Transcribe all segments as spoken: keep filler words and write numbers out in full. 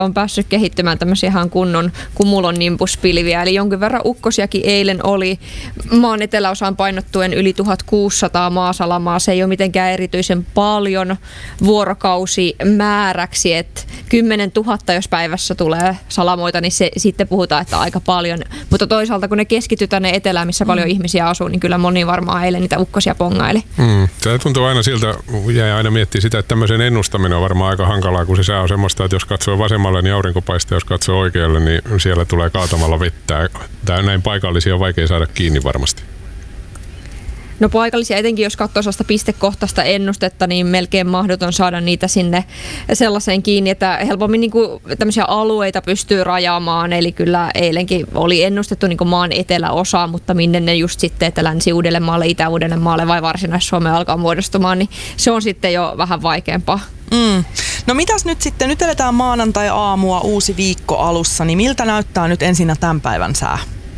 on päässyt kehittymään tämmöisiä ihan kunnon cumulonimbus-pilviä, eli jonkin verran ukkosiakin eilen oli. Maan eteläosaan painottuen yli tuhatkuusisataa maasalamaa, se ei ole mitenkään erityisen paljon vuorokausimääräksi, että kymmenen tuhatta jos päivässä tulee salamoita, niin se, sitten puhutaan, että aika paljon, mutta toisaalta kun ne keskitytään tänne etelään, missä paljon mm. ihmisiä asuu, niin kyllä moni varmaan eilen niitä ukkosia pongaili. Mm. Se tuntuu aina siltä, jäi aina miettiä sitä, että tämmöisen ennustaminen on varmaan aika hankalaa, kun se sää on semmoista, että jos katsoo vasemmalle, niin aurinko paistaa, jos katsoo oikealle, niin siellä tulee kaatamalla vettä. Tää näin paikallisia on vaikea saada kiinni varmasti. No paikallisia, etenkin jos katsoo sellaista pistekohtaista ennustetta, niin melkein mahdoton saada niitä sinne sellaiseen kiinni, että helpommin niin kuin tämmöisiä alueita pystyy rajaamaan. Eli kyllä eilenkin oli ennustettu niin kuin maan eteläosaa, mutta minne ne just sitten, että Länsi-Uudellemaalle, Itä-Uudellemaalle vai Varsinais-Suomeen alkaa muodostumaan, niin se on sitten jo vähän vaikeampaa. Mm. No mitäs nyt sitten, nyt eletään maanantai-aamua, uusi viikko alussa, niin miltä näyttää nyt ensinnä tämän päivän sää?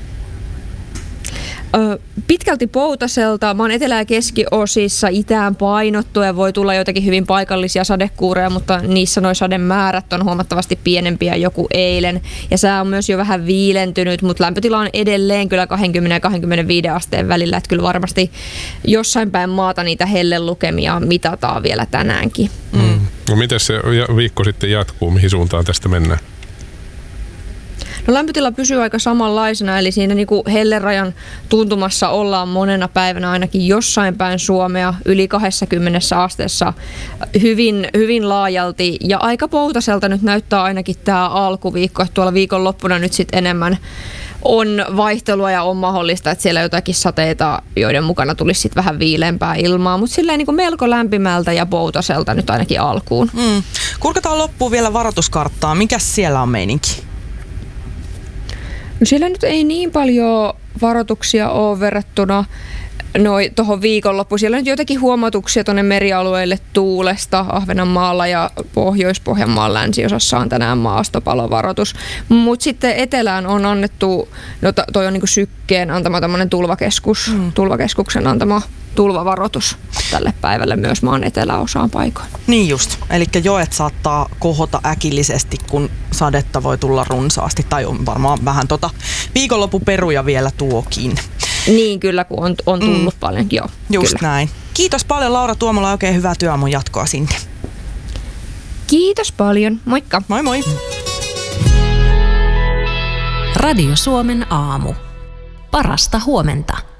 Pitkälti poutaselta, maan etelä- ja keskiosissa itään painottuen voi tulla joitakin hyvin paikallisia sadekuureja, mutta niissä nuo sademäärät on huomattavasti pienempiä joku eilen. Ja sää on myös jo vähän viilentynyt, mutta lämpötila on edelleen kyllä kaksikymmentä ja kaksikymmentäviisi asteen välillä, että kyllä varmasti jossain päin maata niitä hellelukemia mitataan vielä tänäänkin. Mm. No miten se viikko sitten jatkuu, mihin suuntaan tästä mennään? No lämpötila pysyy aika samanlaisena, eli siinä niin kuin hellerajan tuntumassa ollaan monena päivänä ainakin jossain päin Suomea yli kaksikymmentä asteessa hyvin, hyvin laajalti. Ja aika poutaselta nyt näyttää ainakin tämä alkuviikko, että tuolla viikonloppuna nyt sitten enemmän on vaihtelua ja on mahdollista, että siellä jotakin sateita, joiden mukana tulisi sitten vähän viileämpää ilmaa, mutta silleen niin kuin melko lämpimältä ja poutaselta nyt ainakin alkuun. Mm. Kurkataan loppuun vielä varoituskarttaa. Mikäs siellä on meininki? No siellä nyt ei niin paljon varoituksia ole verrattuna tuohon viikonloppuun. Siellä on nyt joitakin huomautuksia tuonne merialueille tuulesta. Ahvenanmaalla ja Pohjois-Pohjanmaan länsiosassa on tänään maastopalovaroitus. Mutta sitten etelään on annettu, no toi on niinku Sykkeen antama tämmöinen tulvakeskus, mm. tulvakeskuksen antama tulvavaroitus tälle päivälle myös maan eteläosaan paikoin. Niin just, eli joet saattaa kohota äkillisesti, kun sadetta voi tulla runsaasti, tai on varmaan vähän tota viikonloppuperuja vielä tuokin. Niin kyllä, kun on, on tullut mm. paljonkin jo. Just kyllä. Näin. Kiitos paljon Laura Tuomola, oikein hyvää työaamun jatkoa sinne. Kiitos paljon, moikka. Moi moi. Radio Suomen aamu. Parasta huomenta.